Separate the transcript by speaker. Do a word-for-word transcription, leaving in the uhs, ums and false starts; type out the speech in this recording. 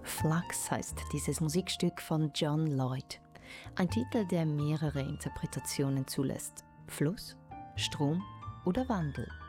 Speaker 1: Flux heißt dieses Musikstück von John Lloyd. Ein Titel, der mehrere Interpretationen zulässt. Fluss, Strom oder Wandel.